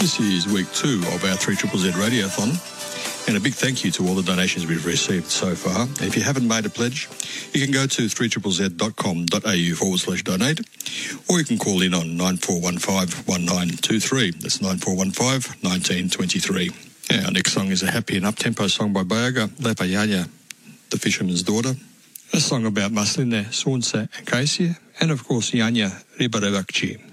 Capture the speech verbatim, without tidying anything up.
This is week two of our three Z Z Radiothon, and a big thank you to all the donations we've received so far. And if you haven't made a pledge, you can go to three z z dot com dot a u forward slash donate, or you can call in on nine four one five one nine two three. That's nine four one five one nine two three. Yeah, our next song is a happy and up-tempo song by Bayaga, Lepa Yanya, the fisherman's daughter. A song about Masline, Sunse and Kaisia, and of course Yanya Ribarevakchi.